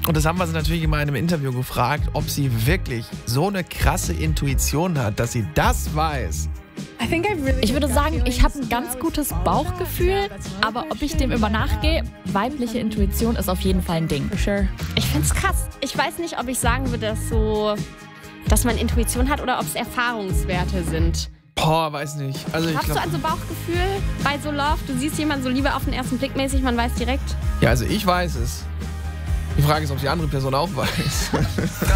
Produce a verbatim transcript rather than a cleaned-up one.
Und das haben wir sie natürlich in einem Interview gefragt, ob sie wirklich so eine krasse Intuition hat, dass sie das weiß. Ich würde sagen, ich habe ein ganz gutes Bauchgefühl, aber ob ich dem immer nachgehe, weibliche Intuition ist auf jeden Fall ein Ding. Ich find's krass. Ich weiß nicht, ob ich sagen würde, dass so, dass man Intuition hat oder ob es Erfahrungswerte sind. Boah, weiß nicht. Also ich Hast glaub, du also Bauchgefühl bei so Love? Du siehst jemanden so Liebe auf den ersten Blick mäßig, man weiß direkt. ja, also ich weiß es. Die Frage ist, ob die andere Person auch weiß.